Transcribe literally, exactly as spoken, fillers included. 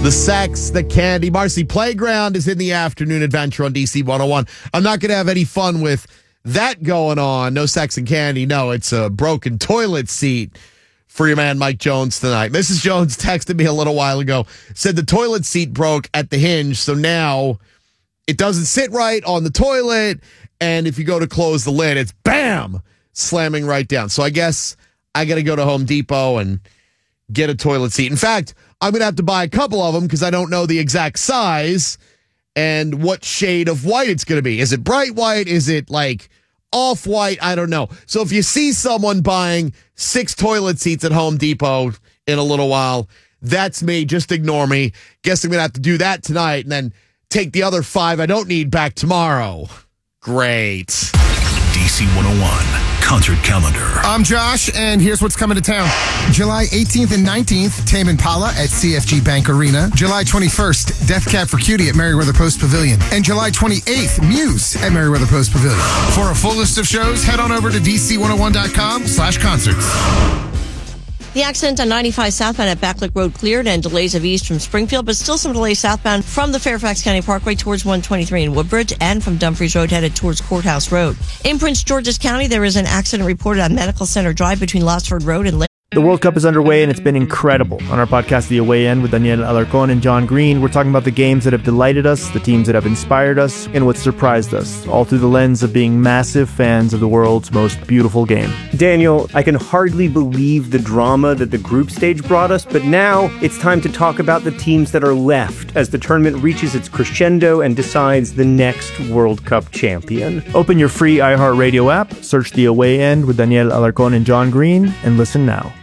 The sex, the candy. Marcy, Playground is in the afternoon adventure on D C one oh one. I'm not going to have any fun with that going on. No sex and candy. No, it's a broken toilet seat for your man Mike Jones tonight. Missus Jones texted me a little while ago, said the toilet seat broke at the hinge, so now it doesn't sit right on the toilet, and if you go to close the lid, it's bam, slamming right down. So I guess I got to go to Home Depot and get a toilet seat. In fact, I'm going to have to buy a couple of them because I don't know the exact size and what shade of white it's going to be. Is it bright white? Is it like off-white? I don't know. So if you see someone buying six toilet seats at Home Depot in a little while, that's me. Just ignore me. Guess I'm going to have to do that tonight and then take the other five I don't need back tomorrow. Great. D C one oh one concert calendar. I'm Josh, and here's what's coming to town. July eighteenth and nineteenth, Tame Impala at C F G Bank Arena. July twenty-first, Death Cab for Cutie at Merriweather Post Pavilion. And July twenty-eighth, Muse at Merriweather Post Pavilion. For a full list of shows, head on over to D C one oh one dot com slash concerts. The accident on ninety-five southbound at Backlick Road cleared and delays of east from Springfield, but still some delays southbound from the Fairfax County Parkway towards one twenty-three in Woodbridge and from Dumfries Road headed towards Courthouse Road. In Prince George's County, there is an accident reported on Medical Center Drive between Lotsford Road and Lake. The World Cup is underway, and it's been incredible. On our podcast, The Away End, with Daniel Alarcon and John Green, we're talking about the games that have delighted us, the teams that have inspired us, and what surprised us, all through the lens of being massive fans of the world's most beautiful game. Daniel, I can hardly believe the drama that the group stage brought us, but now it's time to talk about the teams that are left as the tournament reaches its crescendo and decides the next World Cup champion. Open your free iHeartRadio app, search The Away End with Daniel Alarcon and John Green, and listen now.